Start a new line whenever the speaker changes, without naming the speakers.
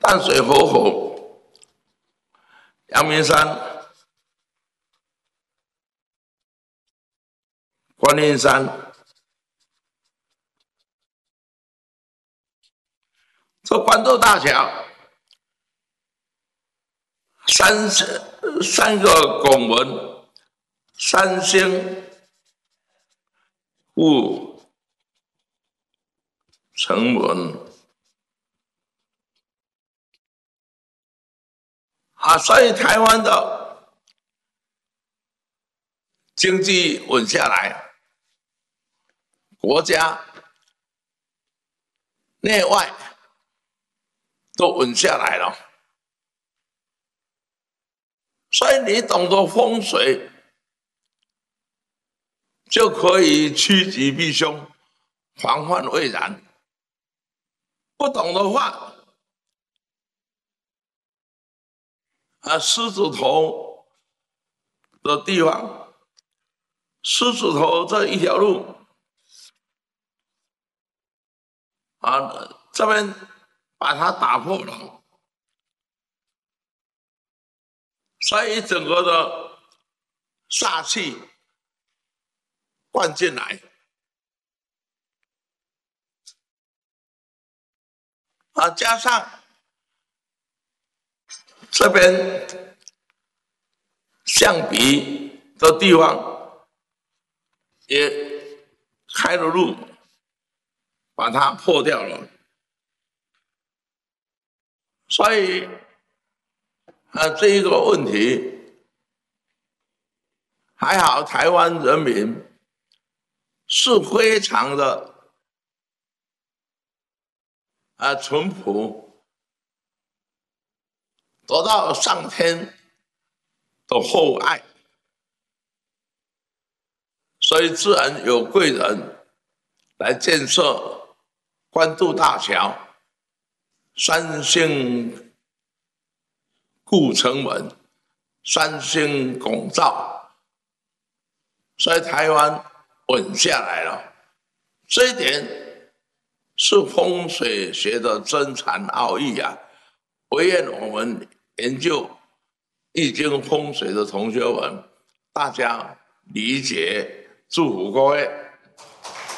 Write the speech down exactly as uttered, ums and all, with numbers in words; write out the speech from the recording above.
淡水活火、阳明山、观音山，这关渡大桥三三个拱门，三星护城门啊，所以台湾的经济稳下来，国家内外都稳下来了。所以你懂得风水，就可以趋吉避凶，防患未然。不懂的话，啊，狮子头的地方，狮子头这一条路，啊，这边把它打破了，所以整个的煞气灌进来，啊，加上这边象鼻的地方也开了路，把它破掉了，所以啊，这一个问题还好，台湾人民是非常的啊淳朴，得到上天的厚爱，所以自然有贵人来建设关渡大桥、三星护城门、三星拱照，所以台湾稳下来了。这一点是风水学的真禅奥义啊！唯愿我们研究易经风水的同学们，大家理解，祝福各位。